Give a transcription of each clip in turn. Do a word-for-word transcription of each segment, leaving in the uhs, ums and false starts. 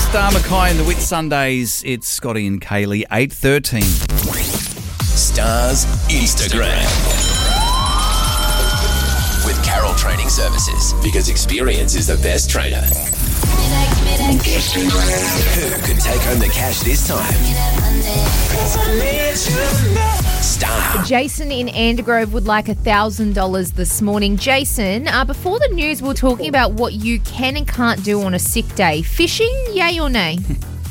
Star Mackay and the Whit Sundays. It's Scotty and Kaylee, eight thirteen. Star's Instagram. With Carroll Training Services. Because experience is the best trainer. Who could take home the cash this time? Star. Jason in Andergrove would like one thousand dollars this morning. Jason, uh, before the news, we're talking about what you can and can't do on a sick day. Fishing, yay or nay?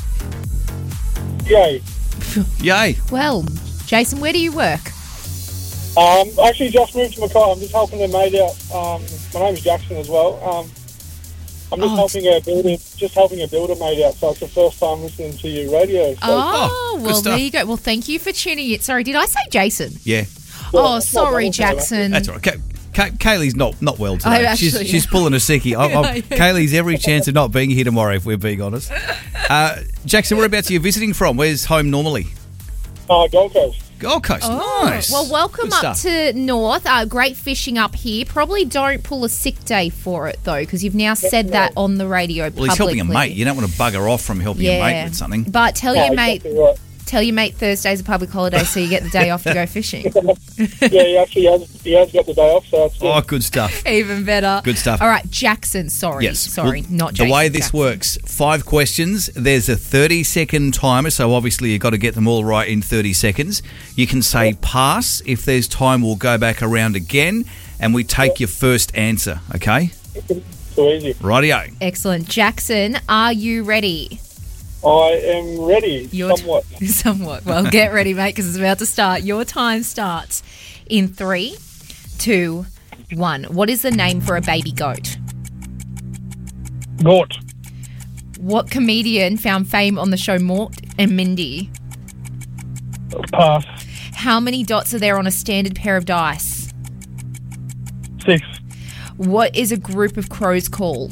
Yay. Yay. Well, Jason, where do you work? Um, I actually just moved to Mackay. I'm just helping a mate out. Um, my name's Jackson as well. Um, I'm just Oh, helping a builder, just helping a builder mate out. So it's the first time listening to your radio. So Oh, good well, stuff. there you go. Well, thank you for tuning in. Sorry, did I say Jason? Yeah, Oh, that's sorry, not bad. Jackson. that's all right. Kay- Kay- Kaylee's not, not well today. Oh, actually, she's yeah. she's pulling a sickie. I, I, Kaylee's every chance of not being here tomorrow, if we're being honest. Uh, Jackson, whereabouts are you visiting from? Where's home normally? uh, Gold Coast. Gold Coast. Oh, Nice. well, welcome Good up stuff. to North. Uh, great fishing up here. Probably don't pull a sick day for it, though, because you've now said that on the radio Well, publicly. he's helping a mate. You don't want to bugger off from helping a mate with something. But tell Yeah, your mate, exactly right. tell your mate Thursday's a public holiday, so you get the day off to go fishing. Yeah, he actually has, he has got the day off, so it's good. Oh, good stuff. Even better. Good stuff. All right, Jackson. Sorry, Yes. sorry, Well, not Jason. The way this Jackson. works, five questions. There's a thirty-second timer, so obviously you've got to get them all right in thirty seconds. You can say pass. If there's time, we'll go back around again, and we take your first answer, okay? Too easy. Rightio. Excellent. Jackson, are you ready? I am ready, You're somewhat. Somewhat. Well, get ready, mate, because it's about to start. Your time starts in three, two, one. What is the name for a baby goat? Gort. What comedian found fame on the show Mort and Mindy? Pass. How many dots are there on a standard pair of dice? Six. What is a group of crows called?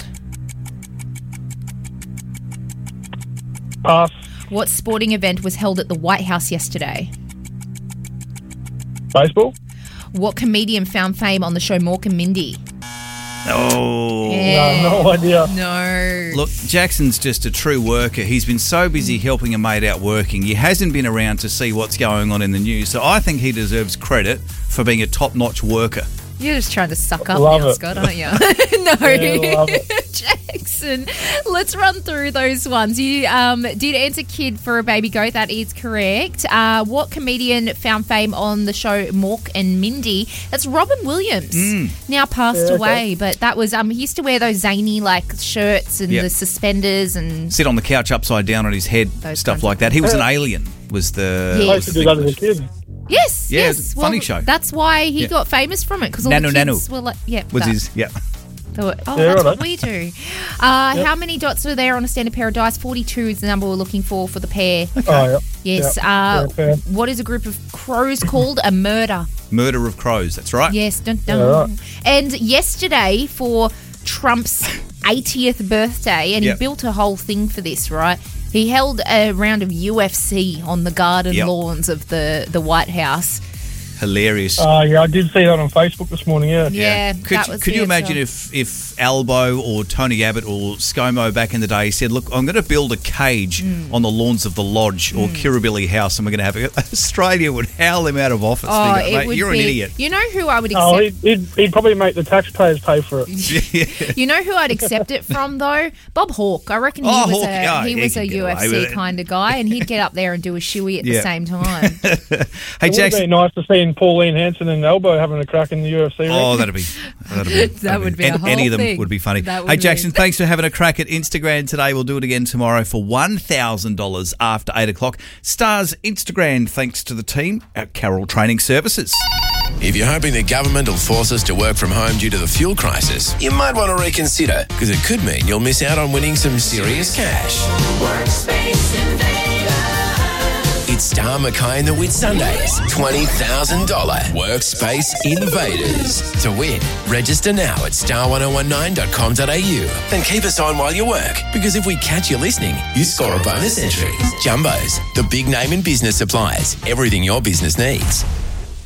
Pass. What sporting event was held at the White House yesterday? Baseball. What comedian found fame on the show Mork and Mindy? Oh. Yeah. No, no idea. No. Look, Jackson's just a true worker. He's been so busy helping a mate out working. He hasn't been around to see what's going on in the news. So I think he deserves credit for being a top-notch worker. You're just trying to suck up Love now, it. Scott, aren't you? no. Yeah, love it. Jackson, let's run through those ones. You um, did answer kid for a baby goat. That is correct. Uh, what comedian found fame on the show Mork and Mindy? That's Robin Williams. Mm. Now passed Yeah, okay. away, but that was, um, he used to wear those zany, like, shirts and Yep. the suspenders and... Sit on the couch upside down on his head, Those stuff kinds like of- that. He was an alien, was the... Yeah. I was used to the do that thing. as a kid. Yes, Yeah, yes. it's a funny well, show. That's why he Yeah. got famous from it, because all Nanu the kids Nanu. were like... Yeah, Was that. his... Yeah. They were- Oh, Yeah, that's what righto. we do. Uh, How many dots are there on a standard pair of dice? forty-two is the number we're looking for for the pair. Oh, yeah. Yes. Yeah, Uh, fair. what is a group of crows called? A murder. Murder of crows, that's right. Yes. Dun, dun. Yeah, right. And yesterday for Trump's eightieth birthday, and Yep. he built a whole thing for this, right? He held a round of U F C on the garden Yep. lawns of the, the White House. Hilarious. Uh, yeah, I did see that on Facebook this morning, yeah. Yeah. Could, that was could you it, imagine so- if, if Albo or Tony Abbott or ScoMo back in the day said, look, I'm going to build a cage Mm. on the lawns of the Lodge or Kirribilli House and we're going to have it. Australia would howl him out of office. Oh, They go, it "Mate, would you're be, an idiot. You know who I would accept? Oh, he'd, he'd, he'd probably make the taxpayers pay for it. You know who I'd accept it from though? Bob Hawke. I reckon he Oh, was Hawke, a yeah, he he was can a get away with U F C it. kind of guy, and he'd get up there and do a shoey at Yeah. the same time. Hey, It would have Jackson. been nice to see Pauline Hanson and Elbow having a crack in the U F C. Oh, reckon. that'd be that'd be, that'd would be a an- whole any of them thing. would be funny. That would Hey, be. Jackson, thanks for having a crack at Instagram today. We'll do it again tomorrow for one thousand dollars after eight o'clock. Stars Instagram, thanks to the team at Carroll Training Services. If you're hoping the government will force us to work from home due to the fuel crisis, you might want to reconsider, because it could mean you'll miss out on winning some serious cash. It's Star Mackay and the Whit Sundays twenty thousand dollars Workspace Invaders. To win, register now at star ten nineteen dot com dot a u and keep us on while you work, because if we catch you listening, you score a bonus entry. Jumbos, the big name in business supplies. Everything your business needs.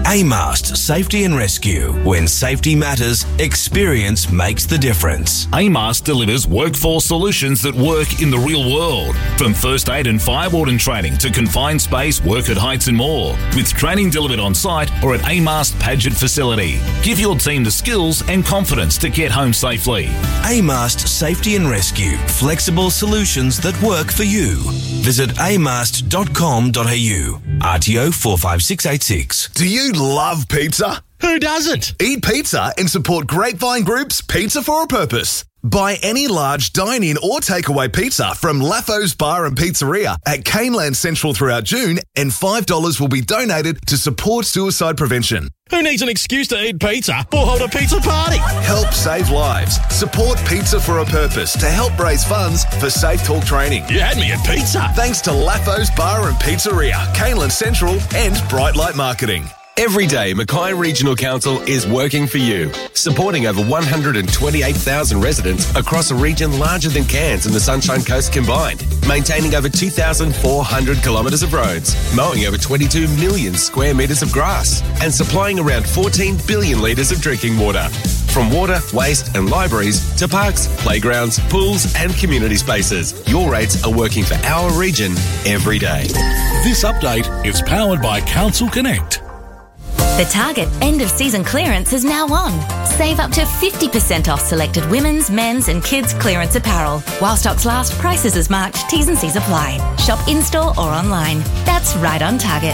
A-Mast Safety and Rescue. When safety matters, experience makes the difference. A-Mast delivers workforce solutions that work in the real world. From first aid and fire warden training to confined space, work at heights and more. With training delivered on site or at A-Mast Paget facility. Give your team the skills and confidence to get home safely. A-Mast Safety and Rescue. Flexible solutions that work for you. Visit a mast dot com dot a u. R T O four five six eight six. Do you love pizza? Who doesn't? Eat pizza and support Grapevine Group's Pizza for a Purpose. Buy any large dine-in or takeaway pizza from Lafo's Bar and Pizzeria at Caneland Central throughout June, and five dollars will be donated to support suicide prevention. Who needs an excuse to eat pizza or hold a pizza party? Help save lives. Support Pizza for a Purpose to help raise funds for Safe Talk training. You had me at pizza. Thanks to Lafo's Bar and Pizzeria, Caneland Central and Bright Light Marketing. Every day, Mackay Regional Council is working for you, supporting over one hundred twenty-eight thousand residents across a region larger than Cairns and the Sunshine Coast combined, maintaining over two thousand four hundred kilometres of roads, mowing over twenty-two million square metres of grass, and supplying around fourteen billion litres of drinking water. From water, waste and libraries to parks, playgrounds, pools and community spaces, your rates are working for our region every day. This update is powered by Council Connect. The Target end of season clearance is now on. Save up to fifty percent off selected women's, men's and kids clearance apparel. While stocks last, prices as marked, T's and C's apply. Shop in-store or online. That's right on Target.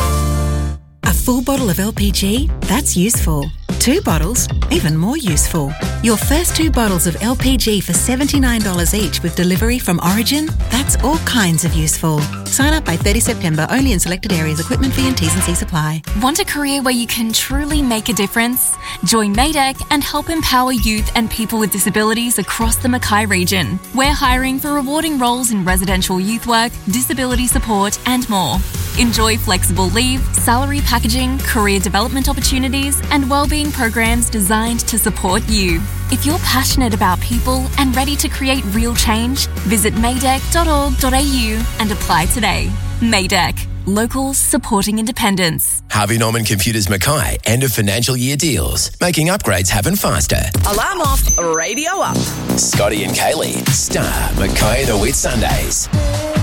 A full bottle of L P G? That's useful. Two bottles? Even more useful. Your first two bottles of L P G for seventy-nine dollars each with delivery from Origin? That's all kinds of useful. Sign up by thirtieth September, only in selected areas. Equipment fee and T's and C's apply. Want a career where you can truly make a difference? Join Maydeck and help empower youth and people with disabilities across the Mackay region. We're hiring for rewarding roles in residential youth work, disability support and more. Enjoy flexible leave, salary packaging, career development opportunities and wellbeing programs designed to support you. If you're passionate about people and ready to create real change, visit maydeck dot org dot a u and apply today. Maydeck, locals supporting independence. Harvey Norman Computers Mackay, end of financial year deals, making upgrades happen faster. Alarm off, radio up. Scotty and Kaylee, Star Mackay the Wit Sundays.